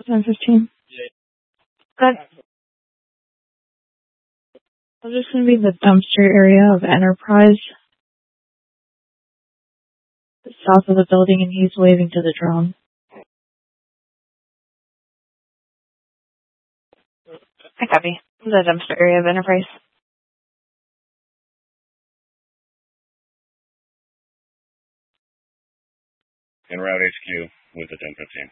10:15. Good. So this is going to be the dumpster area of Enterprise, south of the building, and he's waving to the drone. I copy. The dumpster area of Enterprise. En route HQ with the 10:15.